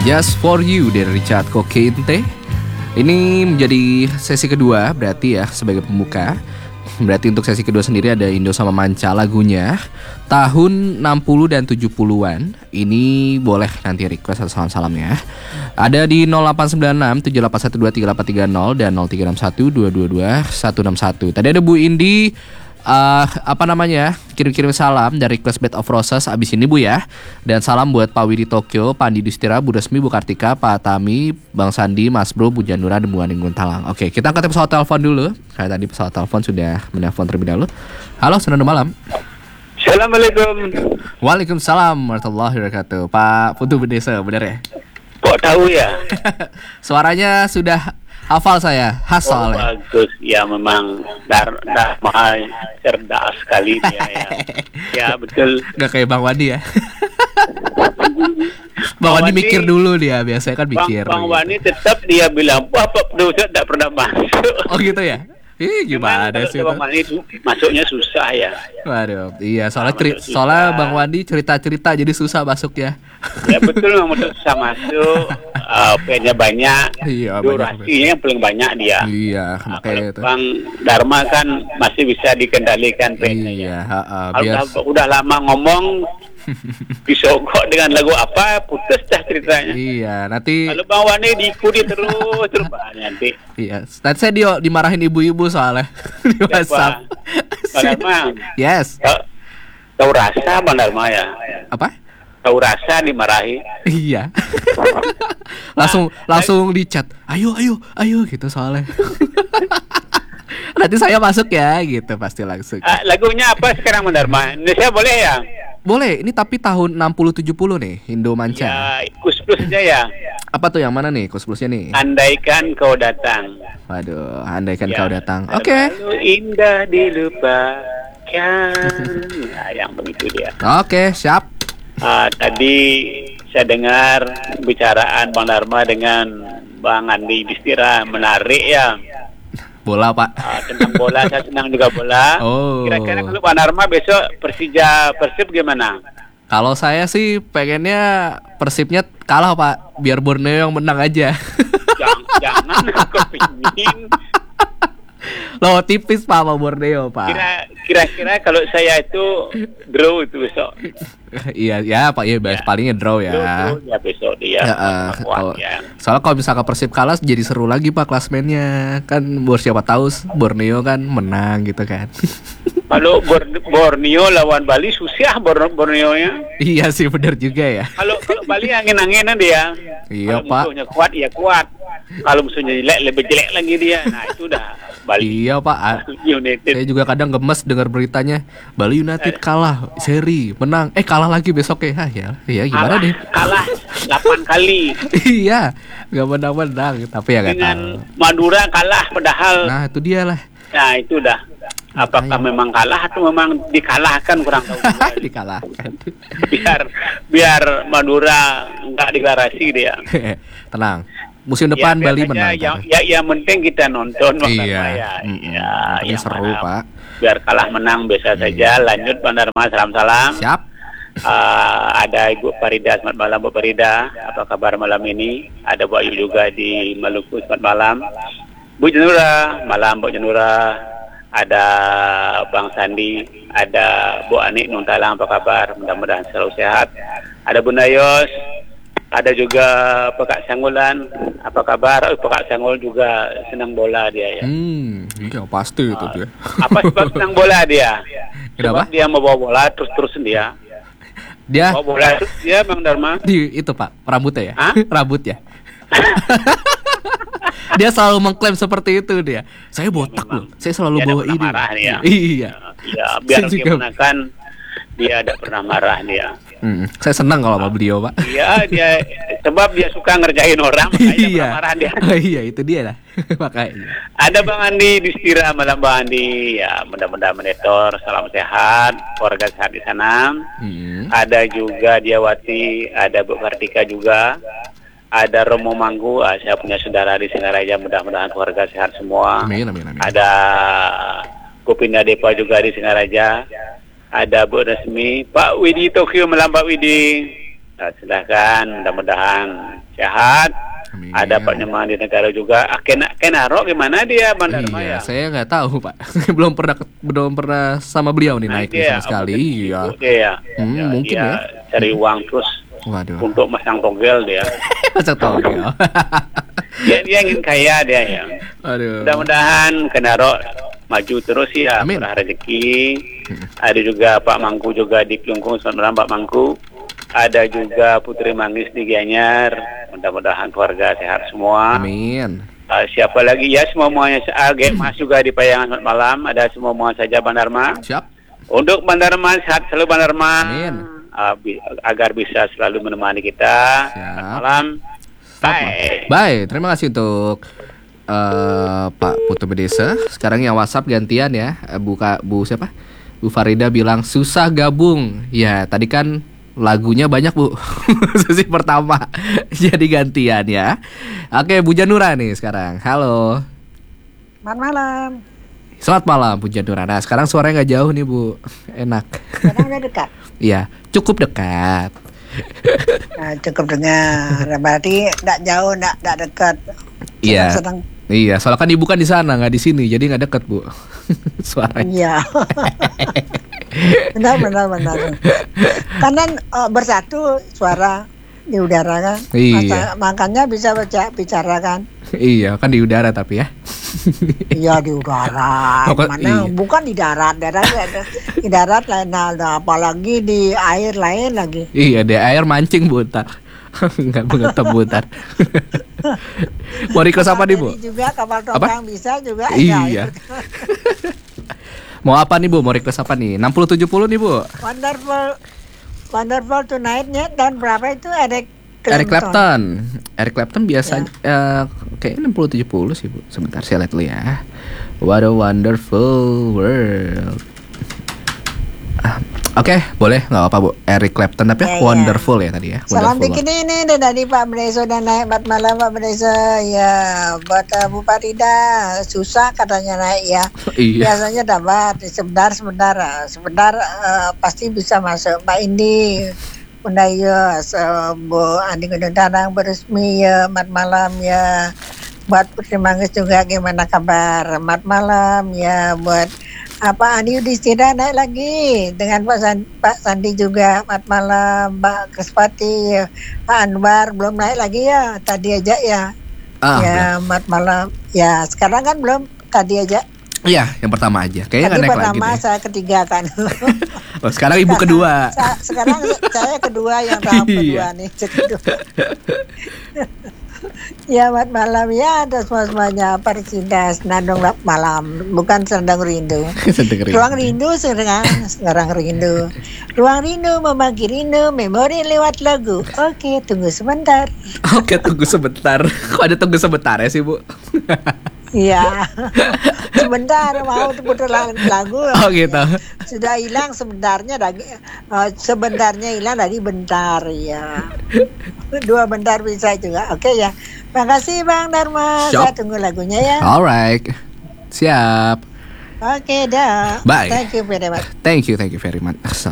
Just For You dari Richard Cockente. Ini menjadi sesi kedua berarti ya sebagai pembuka. Berarti untuk sesi kedua sendiri ada Indo sama Manca lagunya tahun 60 dan 70-an. Ini boleh nanti request atau salam-salamnya. Ada di 0896 7812 3830 dan 0361 222 161. Tadi ada Bu Indi kirim-kirim salam dari request Bed of Roses abis ini Bu ya. Dan salam buat Pak Widi Tokyo, Pak Andi Distira, Bu Resmi, Bu Kartika, Pak Tami, Bang Sandi, Mas Bro, Bu Janura, dan Bu Aning Guntalang. Oke, kita angkat pesawat telepon dulu. Karena tadi pesawat telepon sudah menelpon terlebih dahulu. Halo, selamat malam. Assalamualaikum. Waalaikumsalam warahmatullahi wabarakatuh. Pak Putu Bedesa, benar ya? Kok tahu ya? Suaranya sudah hafal saya, khas soalnya. Bagus, ya memang Dharma cerdas sekali dia ya. Ya betul. Gak kayak Bang Wandi ya. Bang Wandi mikir dulu dia, biasanya kan mikir. Bang Wandi tetap dia bilang, wah Pak Produser tidak pernah masuk. Oh gitu ya? Gimana sih itu? Bang Wandi masuknya susah ya. Waduh, iya soalnya Bang Wandi cerita-cerita jadi susah masuknya. Ya betul, memang susah masuk. Pennya banyak, iya, durasinya yang paling banyak dia. Iya, makanya itu. Bang Dharma kan masih bisa dikendalikan pennya. Iya, Kalau udah lama ngomong disogok dengan lagu apa, putus dah ceritanya. Iya, nanti kalau Bang Wani diikuti terus nanti. Iya, nanti saya dimarahin ibu-ibu soalnya di WhatsApp. Bang Dharma. Yes. Tahu rasa Bang Dharma ya? Apa? Tahu rasa dimarahi. Iya. langsung di chat. Ayo gitu soalnya. Nanti saya masuk ya gitu pasti langsung. Lagunya apa sekarang Bang Dharma? Indonesia boleh ya? Boleh, ini tapi tahun 60-70 nih, Indo Manca. Ya, Kus Plusnya ya. Apa tuh yang mana nih, Kus Plusnya nih? Andaikan kau datang. Waduh, andaikan ya, kau datang. Oke. Indah dilupakan. Nah, yang begitu dia. Oke, siap. Tadi saya dengar bicaraan Bang Dharma dengan Bang Andi Distira, menarik ya. Bola Pak. Tentang bola, saya senang juga bola. Oh. Kira-kira kalau Bang Dharma besok Persib gimana? Kalau saya sih pengennya Persibnya kalah Pak, biar Borneo yang menang aja. Jangan aku pingin. Loh tipis Pak sama Borneo Pak. Kira-kira kalau saya itu draw itu besok. Iya ya Pak, iya palingnya draw ya. Draw ya besok dia. Soalnya kalau misalkan Persib kalah jadi seru lagi Pak klasmennya. Kan siapa tahu Borneo kan menang gitu kan. Kalau Borneo lawan Bali susah Borneo-nya. Iya sih benar juga ya. Kalau Bali angin-anginan dia. Iya kalau Pak. Musuhnya kuat ya kuat. Kalau musuhnya jelek lebih jelek lagi dia. Nah itu udah Bali. Iya Pak. United. Saya juga kadang gemes dengar beritanya Bali United kalah seri menang. Kalah lagi besok ya. Iya gimana deh? Kalah 8 kali. Iya, nggak menang-menang. Tapi ya nggak tahu. Dengan Madura kalah padahal. Nah itu dia lah. Nah itu dah. Apakah memang kalah atau memang dikalahkan, kurang tahu. Dikalahkan. biar Madura nggak deklarasi dia. Tenang. Musim depan ya, Bali menang. Yang penting kita nonton. Iya. Yang seru Pak. Biar kalah menang biasa saja. Lanjut Bang Dharma, salam-salam. Siap. Ada Ibu Farida, selamat malam Bu Farida. Apa kabar malam ini? Ada Bu Ayu juga di Maluku, selamat malam. Bu Janura, malam Bu Janura. Ada Bang Sandi, ada Bu Anik Nuntalang, apa kabar? Mudah-mudahan selalu sehat. Ada Bu Nayos, ada juga Pekak Sanggulan, apa kabar? Pekak Sanggul juga senang bola dia ya. Iya pasti itu dia. Apa sebab senang bola dia? Kenapa? Sebab dia mau bawa bola terus dia. Dia bawa bola terus dia Bang Dharma. Itu Pak, rambutnya ya? Hah? Rambutnya. Dia selalu mengklaim seperti itu dia. Saya botak loh. Saya selalu bawa ini. Marah dia. Iya. Ya, biar gimana kan dia ada pernah marah dia. Saya senang kalau sama beliau Pak. Iya dia sebab dia suka ngerjain orang makanya iya. marah dia. Iya itu dia lah makanya. Ada Bang Andi Distira, malam Bang Andi ya, mudah-mudahan menetor, salam sehat, keluarga sehat di sana. Ada juga Diawati, ada Bu Kartika juga. Ada Romo Manggu, saya punya saudara di Singaraja, mudah-mudahan keluarga sehat semua. Amin. Ada Kupinda Depa juga di Singaraja. Ada Bu Resmi, Pak Widi Tokyo, malam Pak Widi. Silahkan, mudah-mudahan sehat. Amin. Ada Pak Nyoman di negara juga. Kenaro gimana dia, Bang Dharma Iya, ya? saya nggak tahu Pak. belum pernah sama beliau nih naik dia, sama sekali. Iya. Dia, mungkin dia ya. cari uang terus Waduh. untuk masang togel dia. Masa tahu ya. dia ingin kaya dia ya. Aduh. Mudah-mudahan Kenaro maju terus ya, Amin. murah rezeki. Ada juga Pak Mangku juga di Kelungkung, selamat malam Pak Mangku. Ada juga Putri Manggis di Gianyar. Mudah-mudahan keluarga sehat semua. Amin. Siapa lagi ya, semuanya Mas juga di Payangan, selamat malam. Ada semua saja Bang Dharma. Siap. Untuk Bang Dharma, sehat selalu Bang Dharma. Amin. Agar bisa selalu menemani kita. Siap. Selamat malam. Bye. Bye. Terima kasih untuk Pak Putu Bedesa. Sekarang yang WhatsApp gantian ya. Bu siapa? Bu Farida bilang susah gabung. Ya, tadi kan lagunya banyak Bu. Sesi pertama. Jadi gantian ya. Oke, Bu Janura nih sekarang. Halo. Selamat malam. Selamat malam Bu Janura. Nah, sekarang suaranya nggak jauh nih Bu. Enak. Sekarang udah dekat. Iya, cukup dekat. Nah, cukup dengar. Berarti tidak jauh, tidak dekat. Iya. Sedang. Iya, soalnya kan Ibu kan di sana, nggak di sini, jadi nggak deket Bu. Suaranya. Iya. benar. Karena bersatu suara di udara kan. Iya. Makanya bisa bicara kan. Iya, kan di udara tapi ya. Iya di udara. Mana Iya. bukan di darat. Di darat lain ada, apalagi di air lain lagi. Iya, di air mancing Bu ntar. Nggak ketemu ntar. Mau request apa nih Bu? Ini juga kapal tongkang bisa juga. Iya. Mau apa nih Bu? Mau request apa nih? 60-70 nih Bu. Wonderful Tonight-nya tahun berapa itu Eric Clapton biasanya kayaknya 60-70 sih Bu. Sebentar saya lihat dulu ya. What a wonderful world. Oke, boleh nggak apa Bu? Eric Clapton tapi Ya. Wonderful ya tadi ya. Salam Wonderful. bikin ini dari Pak Beneso dan naik 4 malam Pak Beneso ya buat Bu Farida susah katanya naik ya. Iya. Biasanya dapat sebentar pasti bisa masuk Pak Indi. Bunda ya, Bu Andi Gunung Danang beresmi ya 4 malam ya. Buat Putri Manggis juga gimana kabar? 4 malam ya buat Andi Yudhistira naik lagi dengan Pak Sandi juga 4 malam, Pak Krispati, Pak Anwar belum naik lagi ya tadi aja ya. Ya 4 malam ya sekarang kan belum tadi aja. Iya, yang pertama aja. Kayaknya nggak Tadi naik lagi pertama deh. saya ketiga kan. Oh, sekarang Ibu kedua. Sekarang saya kedua yang tahap kedua Iya. nih. Ya 4 malam ya ada semuanya Percinta Senandung malam bukan Senandung Rindu. Ruang rindu sekarang rindu. Ruang rindu memanggil rindu memori lewat lagu. Oke tunggu sebentar. Oke, tunggu sebentar. Kok ada tunggu sebentar ya sih Bu? Iya. Sebentar mau putar lagu. Oh gitu. Sudah hilang sebentarnya sebentarnya hilang dari bentar ya. 2 bentar bisa juga. Oke ya. Makasih Bang Dharma. Siap. Saya tunggu lagunya ya. Alright. Siap. Oke dah. Bye. Thank you very much. Thank you very much.